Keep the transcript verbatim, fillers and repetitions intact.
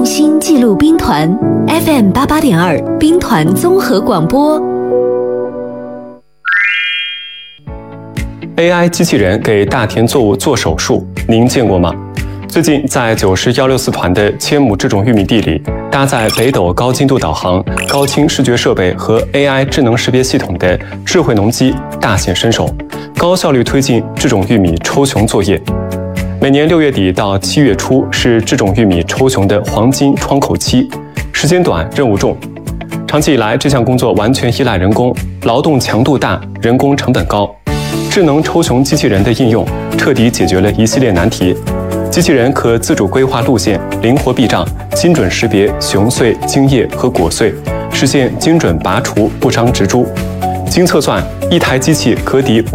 心记录兵团 F M 八八点二兵团综合广播。 A I 机器人给大田作物做手术，您见过吗？最近在九师一六四团的千亩这种玉米地里，搭载北斗高精度导航、高清视觉设备和 A I 智能识别系统的智慧农机大显身手，高效率推进这种玉米抽熊作业。每年六月底到七月初是这种玉米抽熊的黄金窗口期，时间短，任务重。长期以来，这项工作完全依赖人工，劳动强度大，人工成本高。智能抽熊机器人的应用，彻底解决了一系列难题。机器人可自主规划路线，灵活避障，精准识别熊穗、茎叶和果穗，实现精准拔除不伤植株。经测算，一台机器可抵